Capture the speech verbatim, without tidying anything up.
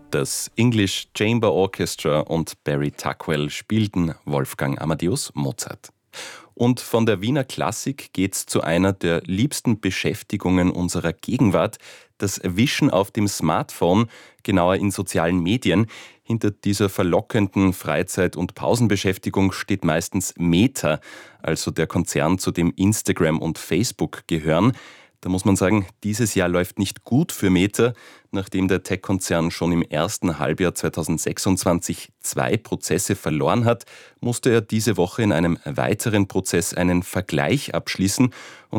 Das English Chamber Orchestra und Barry Tuckwell spielten Wolfgang Amadeus Mozart. Und von der Wiener Klassik geht's zu einer der liebsten Beschäftigungen unserer Gegenwart, das Wischen auf dem Smartphone, genauer in sozialen Medien. Hinter dieser verlockenden Freizeit- und Pausenbeschäftigung steht meistens Meta, also der Konzern, zu dem Instagram und Facebook gehören. Da muss man sagen, dieses Jahr läuft nicht gut für Meta. Nachdem der Tech-Konzern schon im ersten Halbjahr zweitausendsechsundzwanzig zwei Prozesse verloren hat, musste er diese Woche in einem weiteren Prozess einen Vergleich abschließen. Und